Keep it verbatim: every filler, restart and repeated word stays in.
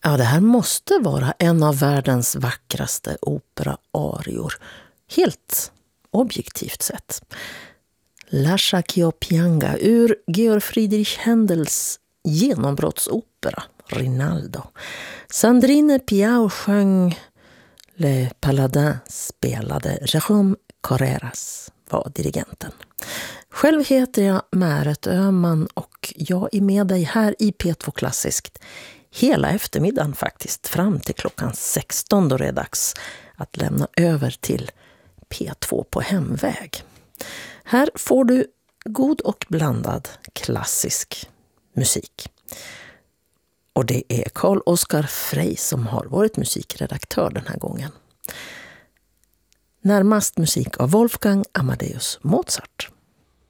Ja, det här måste vara en av världens vackraste opera-arior. Helt objektivt sett. Lascia ch'io pianga ur Georg Friedrich Händels genombrottsopera Rinaldo. Sandrine Piau sjöng, Le Paladin spelade, Jérôme Carreras var dirigenten. Själv heter jag Märet Öhman och jag är med dig här i P två Klassiskt hela eftermiddagen faktiskt, fram till klockan sexton då det är dags att lämna över till P två på hemväg. Här får du god och blandad klassisk musik. Och det är Carl Oskar Frey som har varit musikredaktör den här gången. Närmast musik av Wolfgang Amadeus Mozart.